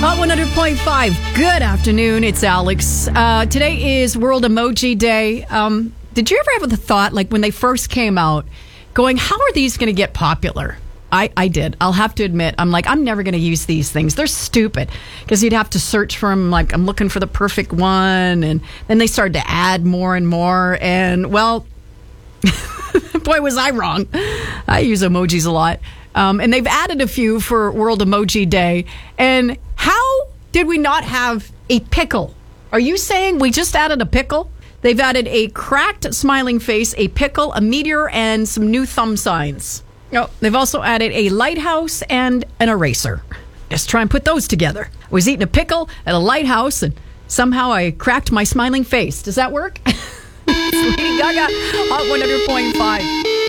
Hot 100.5. Good afternoon. It's Alex. Today is World Emoji Day. Did you ever have the thought, like when they first came out, going, how are these going to get popular? I did. I'll have to admit, I'm like, I'm never going to use these things. They're stupid because you'd have to search for them. Like, I'm looking for the perfect one. And then they started to add more and more. And, well, boy, was I wrong. I use emojis a lot. And they've added a few for World Emoji Day. And how did we not have a pickle? Are you saying we just added a pickle? They've added a cracked smiling face, a pickle, a meteor, and some new thumb signs. Oh, they've also added a lighthouse and an eraser. Just try and put those together. I was eating a pickle at a lighthouse, and somehow I cracked my smiling face. Does that work? It's Lady Gaga, Hot 100.5.